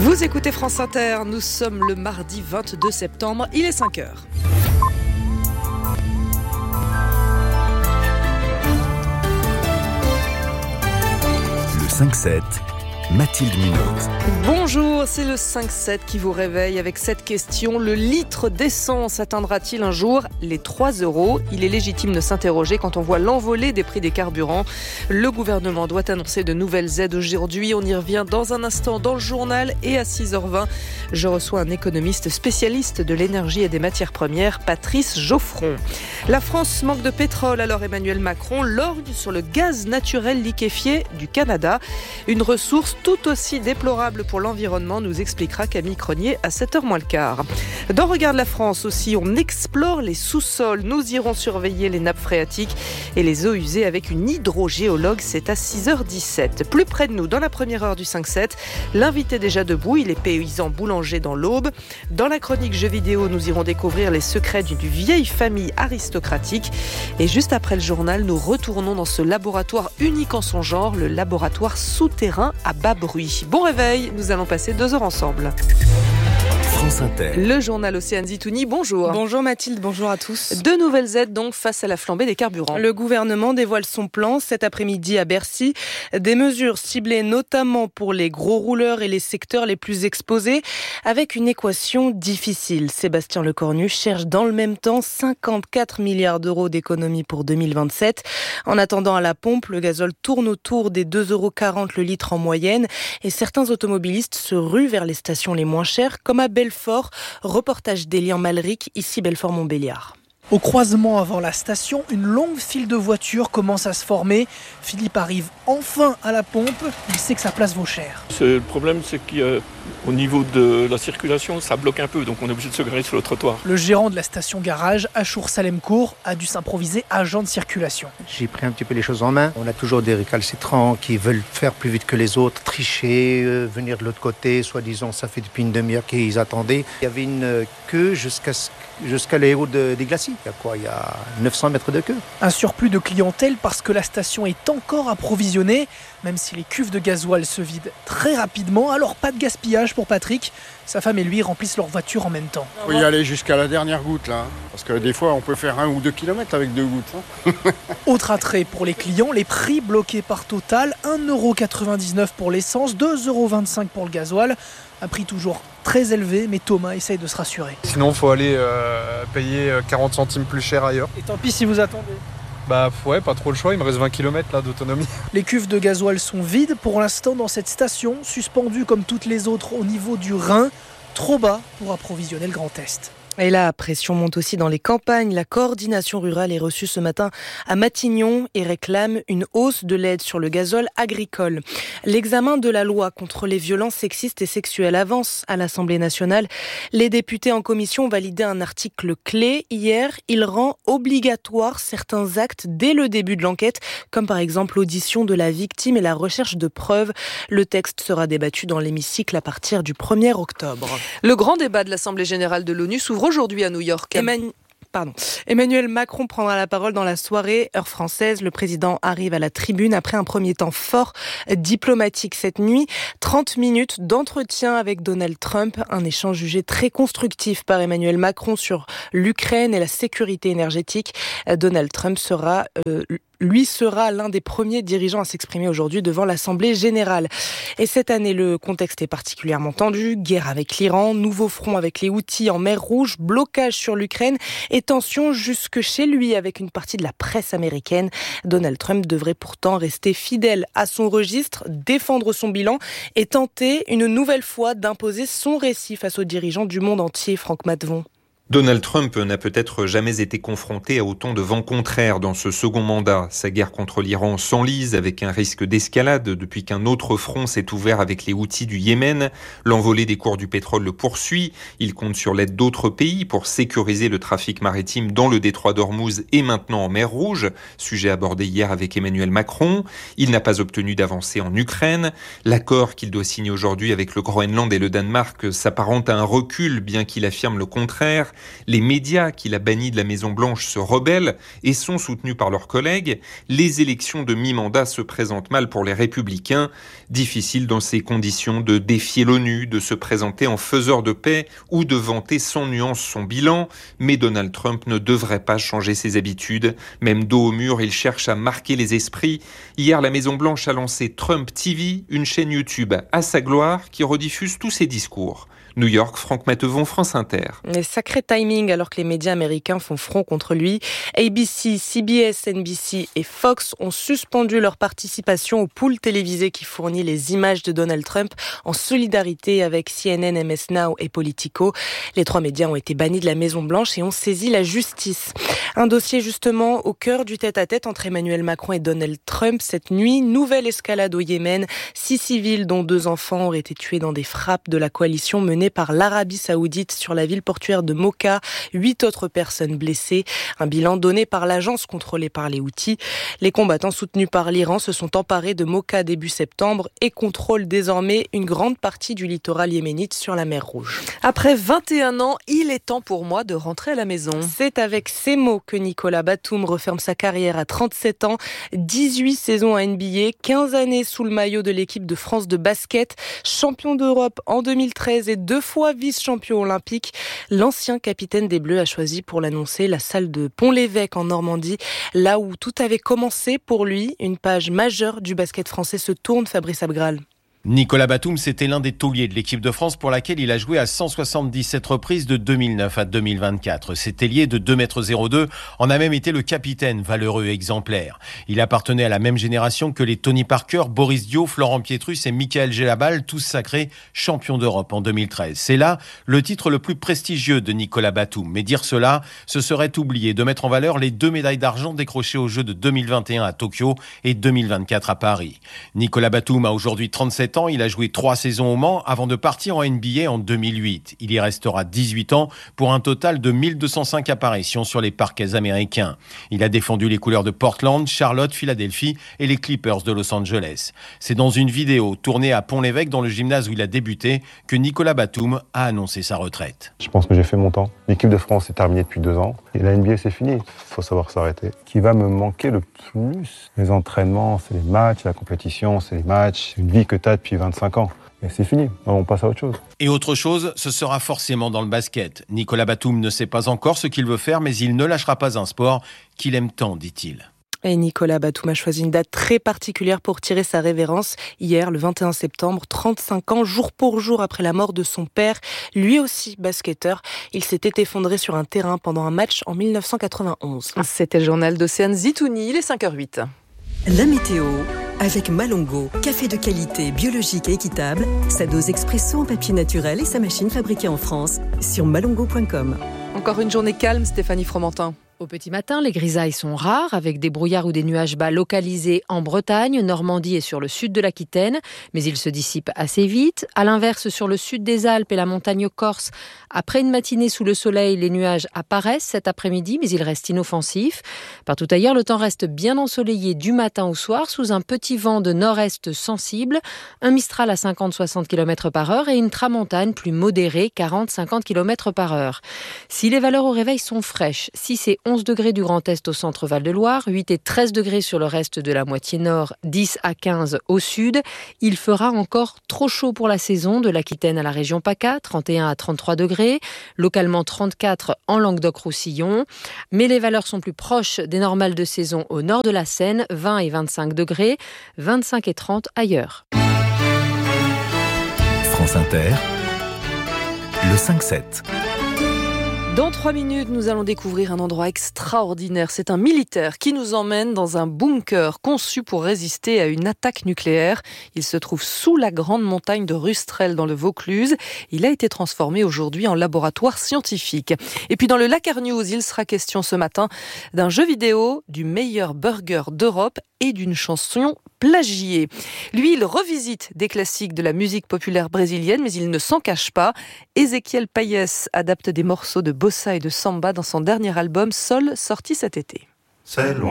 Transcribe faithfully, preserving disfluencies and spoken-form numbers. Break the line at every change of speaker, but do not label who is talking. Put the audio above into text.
Vous écoutez France Inter, nous sommes le mardi vingt-deux septembre, il est cinq heures.
Le cinq sept, Mathilde Munoz.
Bonjour, c'est le cinq sept qui vous réveille avec cette question. Le litre d'essence atteindra-t-il un jour les trois euros ? Il est légitime de s'interroger quand on voit l'envolée des prix des carburants. Le gouvernement doit annoncer de nouvelles aides aujourd'hui. On y revient dans un instant dans le journal et à six heures vingt. Je reçois un économiste spécialiste de l'énergie et des matières premières, Patrice Geoffron. La France manque de pétrole, alors Emmanuel Macron lorgne sur le gaz naturel liquéfié du Canada. Une ressource tout aussi déplorable pour l'environnement, nous expliquera Camille Cronier à sept heures moins le quart. Dans Regarde la France aussi, on explore les sous-sols. Nous irons surveiller les nappes phréatiques et les eaux usées avec une hydrogéologue. C'est à six heures dix-sept. Plus près de nous, dans la première heure du cinq sept, l'invité déjà debout, il est paysan boulanger dans l'Aube. Dans la chronique jeux vidéo, nous irons découvrir les secrets d'une vieille famille aristocratique. Et juste après le journal, nous retournons dans ce laboratoire unique en son genre, le laboratoire souterrain à bas bruit. Bon réveil, nous allons passer deux heures ensemble.
France Inter.
Le journal Océane Zitouni, bonjour.
Bonjour Mathilde, bonjour à tous.
De nouvelles aides donc face à la flambée des carburants.
Le gouvernement dévoile son plan cet après-midi à Bercy. Des mesures ciblées notamment pour les gros rouleurs et les secteurs les plus exposés, avec une équation difficile. Sébastien Lecornu cherche dans le même temps cinquante-quatre milliards d'euros d'économies pour deux mille vingt-sept. En attendant à la pompe, le gazole tourne autour des deux euros quarante le litre en moyenne et certains automobilistes se ruent vers les stations les moins chères, comme à Belfort. Reportage d'Elian Malric, ici Belfort-Montbéliard.
Au croisement avant la station, une longue file de voitures commence à se former. Philippe arrive enfin à la pompe, il sait que sa place vaut cher.
Le problème, c'est qu'au niveau de la circulation, ça bloque un peu, donc on est obligé de se garer sur le trottoir.
Le gérant de la station garage, Achour Salemkour, a dû s'improviser agent de circulation.
J'ai pris un petit peu les choses en main. On a toujours des récalcitrants qui veulent faire plus vite que les autres, tricher, euh, venir de l'autre côté, soi-disant ça fait depuis une demi-heure qu'ils attendaient. Il y avait une queue jusqu'à, jusqu'à les hauts de, des glacis. Il y a quoi ? Il y a neuf cents mètres de queue.
Un surplus de clientèle parce que la station est encore approvisionnée, même si les cuves de gasoil se vident très rapidement. Alors pas de gaspillage pour Patrick. Sa femme et lui remplissent leur voiture en même temps.
Il faut y aller jusqu'à la dernière goutte là, parce que des fois on peut faire un ou deux kilomètres avec deux gouttes. Hein.
Autre attrait pour les clients, les prix bloqués par Total, un euro quatre-vingt-dix-neuf pour l'essence, deux euros vingt-cinq pour le gasoil. Un prix toujours très élevé, mais Thomas essaye de se rassurer.
Sinon il faut aller euh, payer quarante centimes plus cher ailleurs.
Et tant pis si vous attendez.
Bah ouais, pas trop le choix, il me reste vingt kilomètres là d'autonomie.
Les cuves de gasoil sont vides pour l'instant dans cette station, suspendue comme toutes les autres au niveau du Rhin, trop bas pour approvisionner le Grand Est.
Et la pression monte aussi dans les campagnes. La coordination rurale est reçue ce matin à Matignon et réclame une hausse de l'aide sur le gazole agricole. L'examen de la loi contre les violences sexistes et sexuelles avance à l'Assemblée nationale. Les députés en commission ont validé un article clé. Hier, il rend obligatoire certains actes dès le début de l'enquête, comme par exemple l'audition de la victime et la recherche de preuves. Le texte sera débattu dans l'hémicycle à partir du premier octobre.
Le grand débat de l'Assemblée générale de l'ONU s'ouvre aujourd'hui à New York.
Emmanuel... Pardon. Emmanuel Macron prendra la parole dans la soirée, heure française. Le président arrive à la tribune après un premier temps fort diplomatique cette nuit. trente minutes d'entretien avec Donald Trump, un échange jugé très constructif par Emmanuel Macron sur l'Ukraine et la sécurité énergétique. Donald Trump sera... Euh, Lui sera l'un des premiers dirigeants à s'exprimer aujourd'hui devant l'Assemblée générale. Et cette année, le contexte est particulièrement tendu. Guerre avec l'Iran, nouveau front avec les Houthis en mer Rouge, blocage sur l'Ukraine et tension jusque chez lui avec une partie de la presse américaine. Donald Trump devrait pourtant rester fidèle à son registre, défendre son bilan et tenter une nouvelle fois d'imposer son récit face aux dirigeants du monde entier. Franck Matvon.
Donald Trump n'a peut-être jamais été confronté à autant de vents contraires dans ce second mandat. Sa guerre contre l'Iran s'enlise avec un risque d'escalade depuis qu'un autre front s'est ouvert avec les Houthis du Yémen. L'envolée des cours du pétrole le poursuit. Il compte sur l'aide d'autres pays pour sécuriser le trafic maritime dans le détroit d'Ormuz et maintenant en mer Rouge, sujet abordé hier avec Emmanuel Macron. Il n'a pas obtenu d'avancée en Ukraine. L'accord qu'il doit signer aujourd'hui avec le Groenland et le Danemark s'apparente à un recul, bien qu'il affirme le contraire. Les médias qu'il a bannis de la Maison-Blanche se rebellent et sont soutenus par leurs collègues. Les élections de mi-mandat se présentent mal pour les Républicains. Difficile dans ces conditions de défier l'ONU, de se présenter en faiseur de paix ou de vanter sans nuance son bilan. Mais Donald Trump ne devrait pas changer ses habitudes. Même dos au mur, il cherche à marquer les esprits. Hier, la Maison-Blanche a lancé Trump T V, une chaîne YouTube à sa gloire qui rediffuse tous ses discours. New York, Franck Matevon, France Inter.
Et sacré timing alors que les médias américains font front contre lui. A B C, C B S, N B C et Fox ont suspendu leur participation au pool télévisé qui fournit les images de Donald Trump en solidarité avec C N N, M S Now et Politico. Les trois médias ont été bannis de la Maison-Blanche et ont saisi la justice. Un dossier justement au cœur du tête-à-tête entre Emmanuel Macron et Donald Trump cette nuit. Nouvelle escalade au Yémen. Six civils, dont deux enfants, auraient été tués dans des frappes de la coalition menée par l'Arabie Saoudite sur la ville portuaire de Mocha. Huit autres personnes blessées. Un bilan donné par l'agence contrôlée par les Houthis. Les combattants soutenus par l'Iran se sont emparés de Mocha début septembre et contrôlent désormais une grande partie du littoral yéménite sur la mer Rouge.
Après vingt et un ans, il est temps pour moi de rentrer à la maison.
C'est avec ces mots que Nicolas Batum referme sa carrière à trente-sept ans. dix-huit saisons à N B A, quinze années sous le maillot de l'équipe de France de basket. Champion d'Europe en deux mille treize et deux fois vice-champion olympique. L'ancien capitaine des Bleus a choisi pour l'annoncer la salle de Pont-l'Évêque en Normandie, là où tout avait commencé pour lui. Une page majeure du basket français se tourne, Fabrice Abgral.
Nicolas Batum, c'était l'un des tauliers de l'équipe de France pour laquelle il a joué à cent soixante-dix-sept reprises de deux mille neuf à deux mille vingt-quatre. Cet ailier de deux mètres zéro deux en a même été le capitaine, valeureux exemplaire. Il appartenait à la même génération que les Tony Parker, Boris Dio, Florent Pietrus et Michael Gelabal, tous sacrés champions d'Europe en deux mille treize. C'est là le titre le plus prestigieux de Nicolas Batum. Mais dire cela, ce serait oublier de mettre en valeur les deux médailles d'argent décrochées aux Jeux de deux mille vingt et un à Tokyo et deux mille vingt-quatre à Paris. Nicolas Batum a aujourd'hui trente-sept ans, il a joué trois saisons au Mans avant de partir en N B A en deux mille huit. Il y restera dix-huit ans pour un total de mille deux cent cinq apparitions sur les parquets américains. Il a défendu les couleurs de Portland, Charlotte, Philadelphie et les Clippers de Los Angeles. C'est dans une vidéo tournée à Pont-l'Évêque, dans le gymnase où il a débuté, que Nicolas Batum a annoncé sa retraite.
Je pense que j'ai fait mon temps. L'équipe de France est terminée depuis deux ans et la N B A c'est fini. Il faut savoir s'arrêter. Ce qui va me manquer le plus, les entraînements, c'est les matchs, la compétition, c'est les matchs, une vie que tu as depuis vingt-cinq ans. Et c'est fini, on passe à autre chose.
Et autre chose, ce sera forcément dans le basket. Nicolas Batum ne sait pas encore ce qu'il veut faire, mais il ne lâchera pas un sport qu'il aime tant, dit-il.
Et Nicolas Batum a choisi une date très particulière pour tirer sa révérence. Hier, le vingt et un septembre, trente-cinq ans, jour pour jour après la mort de son père. Lui aussi basketteur. Il s'était effondré sur un terrain pendant un match en mille neuf cent quatre-vingt-onze.
C'était le journal d'Océane Zitouni, il est cinq heures huit.
La météo avec Malongo, café de qualité biologique et équitable, sa dose expresso en papier naturel et sa machine fabriquée en France sur malongo point com.
Encore une journée calme, Stéphanie Fromentin.
Au petit matin, les grisailles sont rares, avec des brouillards ou des nuages bas localisés en Bretagne, Normandie et sur le sud de l'Aquitaine, mais ils se dissipent assez vite. À l'inverse, sur le sud des Alpes et la montagne corse, après une matinée sous le soleil, les nuages apparaissent cet après-midi, mais ils restent inoffensifs. Partout ailleurs, le temps reste bien ensoleillé du matin au soir, sous un petit vent de nord-est sensible, un mistral à cinquante à soixante kilomètres par heure et une tramontane plus modérée, quarante à cinquante kilomètres par heure. Si les valeurs au réveil sont fraîches, six et onze degrés du Grand Est au centre Val-de-Loire, huit et treize degrés sur le reste de la moitié nord, dix à quinze au sud. Il fera encore trop chaud pour la saison, de l'Aquitaine à la région PACA, trente et un à trente-trois degrés, localement trente-quatre en Languedoc-Roussillon. Mais les valeurs sont plus proches des normales de saison au nord de la Seine, vingt et vingt-cinq degrés, vingt-cinq et trente ailleurs.
France Inter, le cinq sept.
Dans trois minutes, nous allons découvrir un endroit extraordinaire. C'est un militaire qui nous emmène dans un bunker conçu pour résister à une attaque nucléaire. Il se trouve sous la grande montagne de Rustrel dans le Vaucluse. Il a été transformé aujourd'hui en laboratoire scientifique. Et puis dans le Lakar News, il sera question ce matin d'un jeu vidéo, du meilleur burger d'Europe et d'une chanson plagiée. Lui, il revisite des classiques de la musique populaire brésilienne, mais il ne s'en cache pas. Ezequiel Payès adapte des morceaux de bossa et de samba dans son dernier album Sol, sorti cet été.
C'est loin.